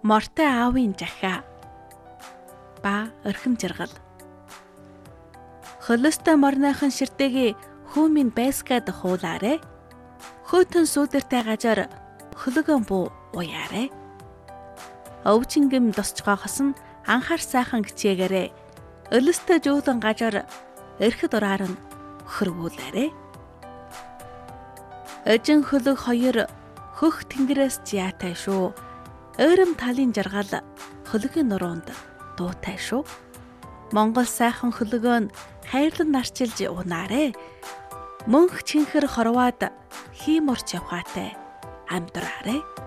Мортой аавын жахаа ба орхим жаргал. Холостой морныхан ширтэги хүүмийн байскад хуулаарэ. Хөтөн сүдэртэй гажаар хөлөгөн буу уяарэ. Өвчнгөм досчгоохос нь анхаар сайхан гिचээгээрээ өлөстэй жуулан гажаар эрхэд ураар нь хөрвүүлээрэ. Эжин хөлөг хоёр хөх тэнгэрээс зяатай шүү. Ойром талын жаргал хөлөгийн нуруунд дуутай шүү. Монгол сайхан хөлөгөө нь хайрлан нарчилж унаарэ. Мөнх чинхэр хорвоод хийморч явхаатай амьдраарэ.